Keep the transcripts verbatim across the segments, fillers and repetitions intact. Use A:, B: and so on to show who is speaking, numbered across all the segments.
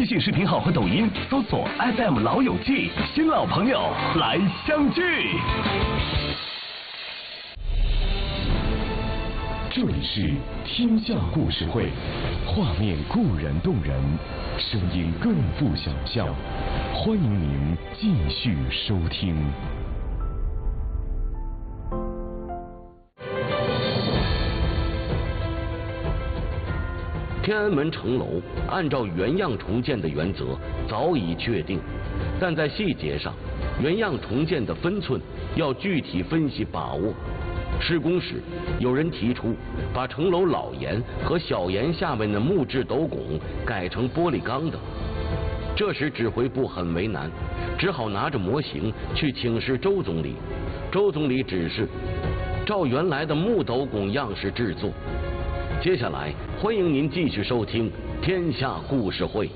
A: 微信视频号和抖音搜索 F M 老友记，新老朋友来相聚。这里是天下故事会，画面固然动人，声音更富想象。欢迎您继续收听。
B: 天安门城楼按照原样重建的原则早已确定，但在细节上，原样重建的分寸要具体分析把握。施工时，有人提出把城楼老檐和小檐下面的木质斗拱改成玻璃钢的，这时指挥部很为难，只好拿着模型去请示周总理。周总理指示照原来的木斗拱样式制作。接下来，欢迎您继续收听《天下故事会》。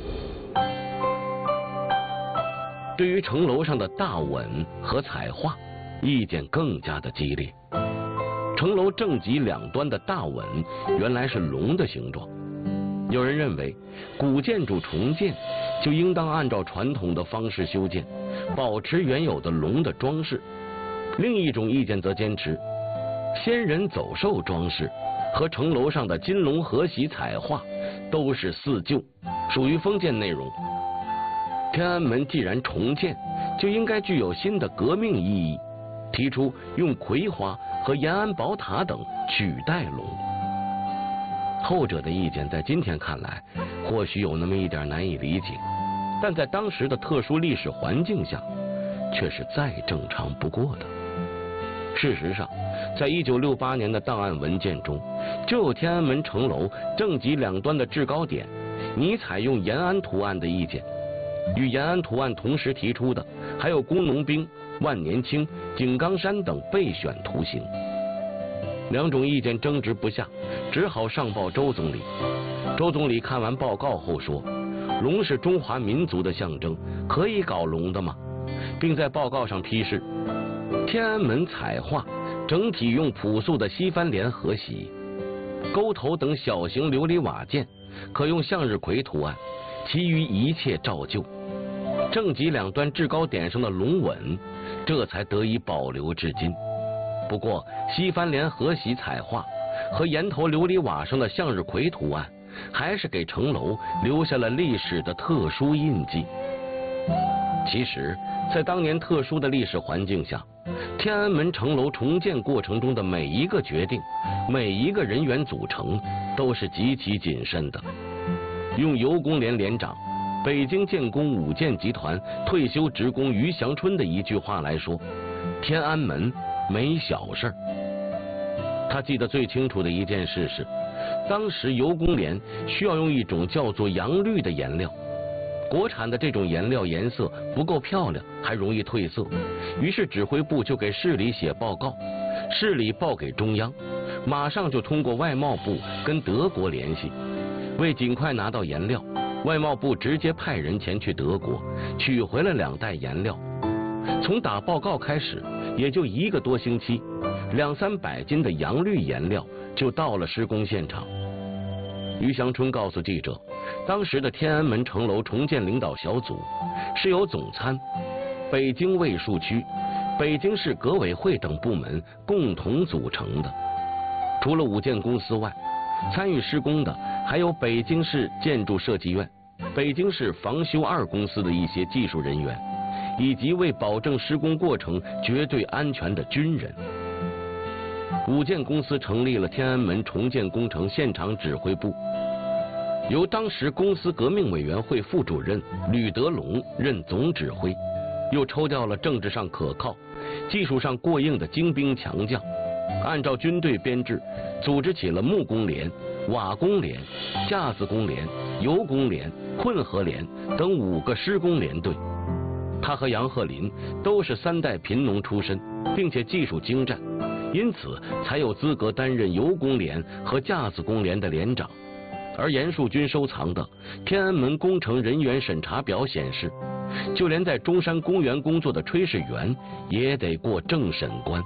B: 对于城楼上的大吻和彩画，意见更加的激烈。城楼正脊两端的大吻原来是龙的形状，有人认为古建筑重建就应当按照传统的方式修建，保持原有的龙的装饰。另一种意见则坚持仙人走兽装饰和城楼上的金龙合玺彩画都是四旧，属于封建内容。天安门既然重建，就应该具有新的革命意义，提出用葵花和延安宝塔等取代龙。后者的意见在今天看来或许有那么一点难以理解，但在当时的特殊历史环境下却是再正常不过的。事实上，在一九六八年的档案文件中，就有天安门城楼正脊两端的制高点拟采用延安图案的意见。与延安图案同时提出的还有工农兵、万年青、井冈山等备选图形。两种意见争执不下，只好上报周总理。周总理看完报告后说，龙是中华民族的象征，可以搞龙的吗？并在报告上批示天安门彩画整体用朴素的西番莲合玺，钩头等小型琉璃瓦件可用向日葵图案，其余一切照旧。正脊两端制高点上的龙吻这才得以保留至今。不过西番莲合玺彩画和檐头琉璃瓦上的向日葵图案还是给城楼留下了历史的特殊印记。其实在当年特殊的历史环境下，天安门城楼重建过程中的每一个决定，每一个人员组成都是极其谨慎的。用尤公连连长、北京建工五建集团退休职工于祥春的一句话来说，天安门没小事儿。他记得最清楚的一件事是，当时尤公连需要用一种叫做杨绿的颜料，国产的这种颜料颜色不够漂亮，还容易褪色，于是指挥部就给市里写报告，市里报给中央，马上就通过外贸部跟德国联系。为尽快拿到颜料，外贸部直接派人前去德国取回了两袋颜料。从打报告开始，也就一个多星期，两三百斤的杨绿颜料就到了施工现场。于祥春告诉记者，当时的天安门城楼重建领导小组是由总参、北京卫戍区、北京市革委会等部门共同组成的。除了五建公司外，参与施工的还有北京市建筑设计院、北京市防修二公司的一些技术人员，以及为保证施工过程绝对安全的军人。五建公司成立了天安门重建工程现场指挥部，由当时公司革命委员会副主任吕德龙任总指挥，又抽调了政治上可靠、技术上过硬的精兵强将，按照军队编制组织起了木工连、瓦工连、架子工连、油工连、混合连等五个施工连队。他和杨鹤林都是三代贫农出身，并且技术精湛，因此才有资格担任油工连和架子工连的连长。而严树军收藏的天安门工程人员审查表显示，就连在中山公园工作的炊事员也得过政审关。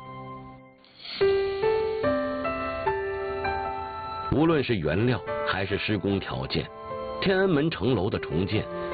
B: 无论是原料还是施工条件，天安门城楼的重建